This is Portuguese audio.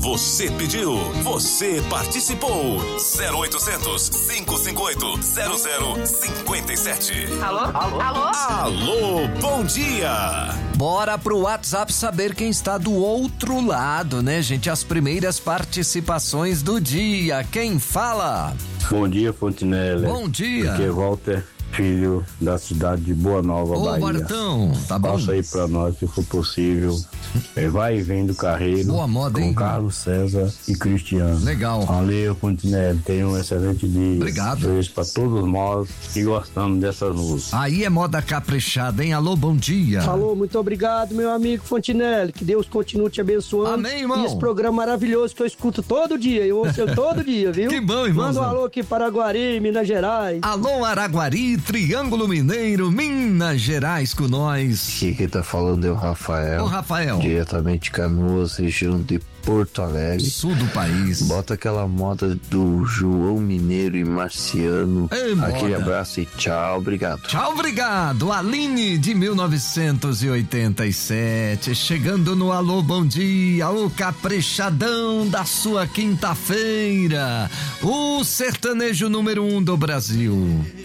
Você pediu, você participou. 0800 558 0057. Alô? Alô, bom dia. Bora pro WhatsApp saber quem está do outro lado, né, gente? As primeiras participações do dia. Quem fala? Bom dia, Fontinelli. Bom dia. Aqui é Walter Filho, da cidade de Boa Nova, Ô, Bahia. Bartão, tá bom? Passa aí pra nós, se for possível. Vai e vem do Carreiro. Boa moda, com hein? Carlos César e Cristiano. Legal. Valeu, Fontinelli. Tenha um excelente dia. Obrigado. Beijo pra todos nós que gostamos dessas músicas. Aí é moda caprichada, hein? Alô, bom dia. Alô, muito obrigado, meu amigo Fontinelli. Que Deus continue te abençoando. Amém, irmão. E esse programa maravilhoso que eu escuto todo dia. Eu ouço ele todo dia, viu? Que bom, irmão. Manda um alô aqui para Araguari, Minas Gerais. Alô, Araguari, Triângulo Mineiro, Minas Gerais com nós. Aqui quem tá falando é o Rafael. Ô, Rafael. Diretamente de Canoas, região de Porto Alegre. Sul do país. Bota aquela moda do João Mineiro e Marciano. Ei, Aquele moda. abraço e tchau, obrigado. Tchau, obrigado. Aline de 1987, chegando no Alô Bom Dia, o caprichadão da sua quinta-feira, o sertanejo número 1 do Brasil.